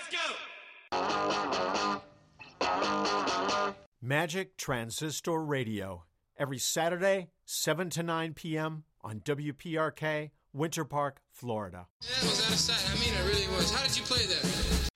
Magic Transistor Radio, every Saturday, 7 to 9 p.m. on WPRK, Winter Park, Florida. That was out of sight. I mean, it really was. How did you play that?